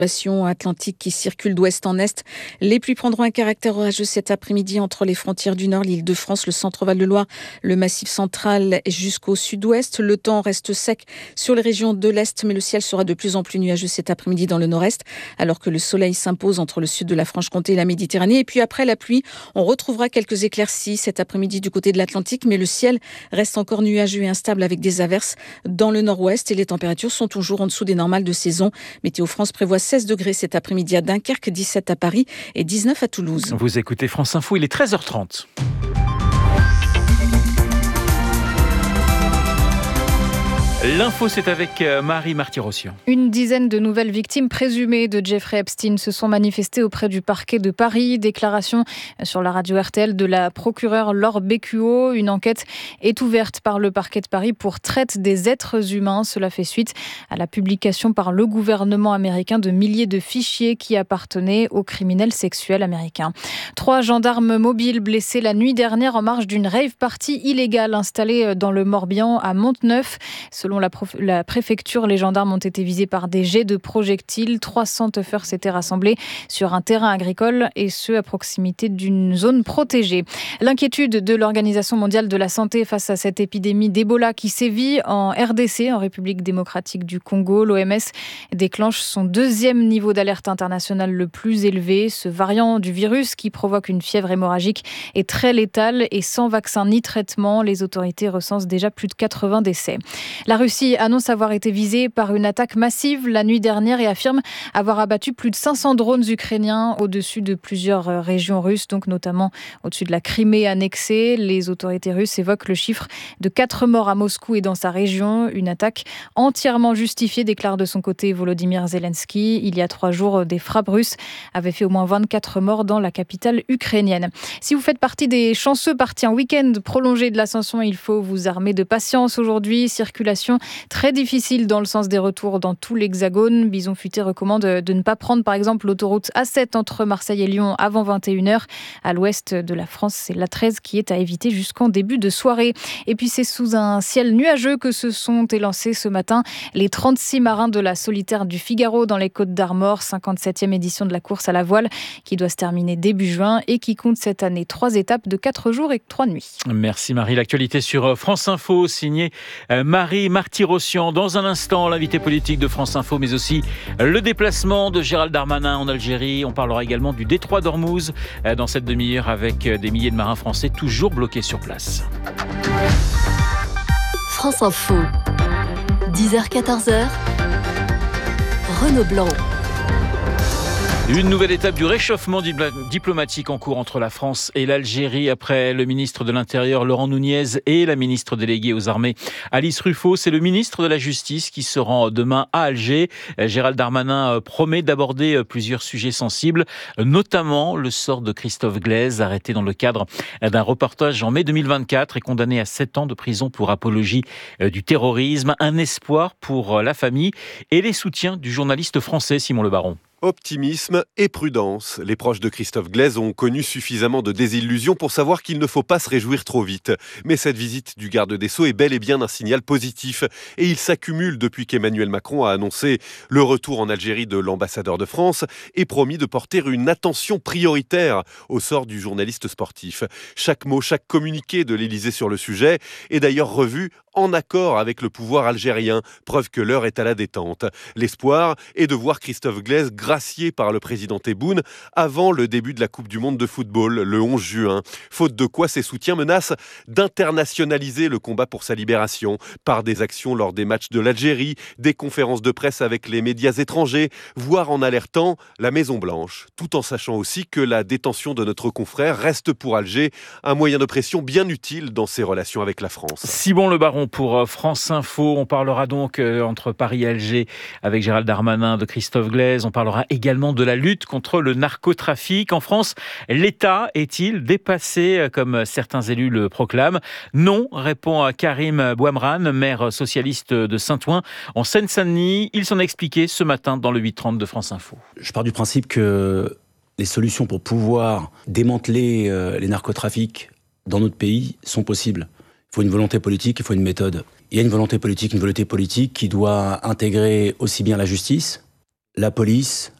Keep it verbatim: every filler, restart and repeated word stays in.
Passion atlantique qui circule d'ouest en est. Les pluies prendront un caractère orageux cet après-midi entre les frontières du Nord, l'Île-de-France, le centre-Val de Loire, le Massif central jusqu'au sud-ouest. Le temps reste sec sur les régions de l'Est, mais le ciel sera de plus en plus nuageux cet après-midi dans le Nord-Est, alors que le soleil s'impose entre le sud de la Franche-Comté et la Méditerranée. Et puis après la pluie, on retrouvera quelques éclaircies cet après-midi du côté de l'Atlantique, mais le ciel reste encore nuageux et instable avec des averses dans le Nord-Ouest et les températures sont toujours en dessous des normales de saison. Météo France prévoit seize degrés cet après-midi à Dunkerque, dix-sept à Paris et dix-neuf à Toulouse. Vous écoutez France Info, il est treize heures trente. L'info, c'est avec Marie Marty-Rossian. Une dizaine de nouvelles victimes présumées de Jeffrey Epstein se sont manifestées auprès du parquet de Paris. Déclaration sur la radio R T L de la procureure Laure Bécuot. Une enquête est ouverte par le parquet de Paris pour traite des êtres humains. Cela fait suite à la publication par le gouvernement américain de milliers de fichiers qui appartenaient aux criminels sexuels américains. Trois gendarmes mobiles blessés la nuit dernière en marge d'une rave party illégale installée dans le Morbihan à Monteneuf. Selon la, prof... la préfecture, les gendarmes ont été visés par des jets de projectiles. trois cents teufeurs s'étaient rassemblés sur un terrain agricole et ce à proximité d'une zone protégée. L'inquiétude de l'Organisation mondiale de la santé face à cette épidémie d'Ebola qui sévit en R D C, en République démocratique du Congo. L'O M S déclenche son deuxième niveau d'alerte internationale le plus élevé. Ce variant du virus qui provoque une fièvre hémorragique est très létal et sans vaccin ni traitement. Les autorités recensent déjà plus de quatre-vingts décès. La Russie annonce avoir été visée par une attaque massive la nuit dernière et affirme avoir abattu plus de cinq cents drones ukrainiens au-dessus de plusieurs régions russes, donc notamment au-dessus de la Crimée annexée. Les autorités russes évoquent le chiffre de quatre morts à Moscou et dans sa région. Une attaque entièrement justifiée, déclare de son côté Volodymyr Zelensky. Il y a trois jours, des frappes russes avaient fait au moins vingt-quatre morts dans la capitale ukrainienne. Si vous faites partie des chanceux partis en week-end prolongé de l'Ascension, il faut vous armer de patience aujourd'hui. Circulation très difficile dans le sens des retours dans tout l'Hexagone. Bison Futé recommande de ne pas prendre par exemple l'autoroute A sept entre Marseille et Lyon avant vingt et une heures. À l'ouest de la France, c'est l'A treize qui est à éviter jusqu'en début de soirée. Et puis c'est sous un ciel nuageux que se sont élancés ce matin les trente-six marins de la solitaire du Figaro dans les Côtes d'Armor, cinquante-septième édition de la course à la voile qui doit se terminer début juin et qui compte cette année trois étapes de quatre jours et trois nuits. Merci Marie. L'actualité sur France Info, signée Marie Marty-Rossian. Dans un instant, l'invité politique de France Info, mais aussi le déplacement de Gérald Darmanin en Algérie. On parlera également du détroit d'Ormuz dans cette demi-heure avec des milliers de marins français toujours bloqués sur place. France Info, dix heures quatorze heures, Renaud Blanc. Une nouvelle étape du réchauffement diplomatique en cours entre la France et l'Algérie après le ministre de l'Intérieur Laurent Nunez et la ministre déléguée aux armées Alice Ruffo. C'est le ministre de la Justice qui se rend demain à Alger. Gérald Darmanin promet d'aborder plusieurs sujets sensibles, notamment le sort de Christophe Glaise, arrêté dans le cadre d'un reportage en mai deux mille vingt-quatre et condamné à sept ans de prison pour apologie du terrorisme. Un espoir pour la famille et les soutiens du journaliste français Simon Le Baron. Optimisme et prudence. Les proches de Christophe Glaise ont connu suffisamment de désillusions pour savoir qu'il ne faut pas se réjouir trop vite. Mais cette visite du garde des Sceaux est bel et bien un signal positif. Et il s'accumule depuis qu'Emmanuel Macron a annoncé le retour en Algérie de l'ambassadeur de France et promis de porter une attention prioritaire au sort du journaliste sportif. Chaque mot, chaque communiqué de l'Élysée sur le sujet est d'ailleurs revu en accord avec le pouvoir algérien, preuve que l'heure est à la détente. L'espoir est de voir Christophe Glaise gracié par le président Tebboune avant le début de la Coupe du Monde de football, le onze juin. Faute de quoi, ses soutiens menacent d'internationaliser le combat pour sa libération par des actions lors des matchs de l'Algérie, des conférences de presse avec les médias étrangers, voire en alertant la Maison-Blanche, tout en sachant aussi que la détention de notre confrère reste pour Alger un moyen de pression bien utile dans ses relations avec la France. Simon Le Baron pour France Info. On parlera donc euh, entre Paris et Alger avec Gérald Darmanin de Christophe Glaise. On parlera également de la lutte contre le narcotrafic. En France, l'État est-il dépassé, comme certains élus le proclament ? Non, répond Karim Bouamran, maire socialiste de Saint-Ouen, en Seine-Saint-Denis. Il s'en a expliqué ce matin dans le huit trente de France Info. Je pars du principe que les solutions pour pouvoir démanteler euh, les narcotrafics dans notre pays sont possibles. Il faut une volonté politique, il faut une méthode. Il y a une volonté politique, une volonté politique qui doit intégrer aussi bien la justice la police